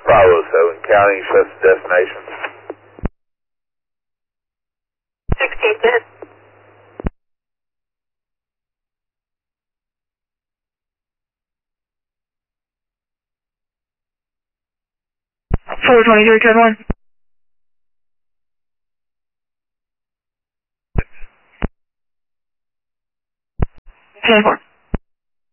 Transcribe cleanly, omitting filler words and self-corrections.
507, counting shows destination. 16 minutes. $423, turn 1. 10-4.